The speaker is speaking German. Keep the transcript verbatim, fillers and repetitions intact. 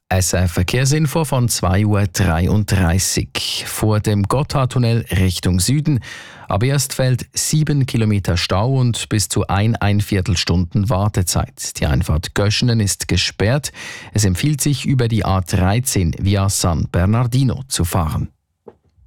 S R Verkehrsinfo von zwei Uhr dreiunddreißig. Vor dem Gotthardtunnel Richtung Süden. Ab Erstfeld sieben Kilometer Stau und bis zu ein Einviertelstunden Wartezeit. Die Einfahrt Göschenen ist gesperrt. Es empfiehlt sich, über die A dreizehn via San Bernardino zu fahren.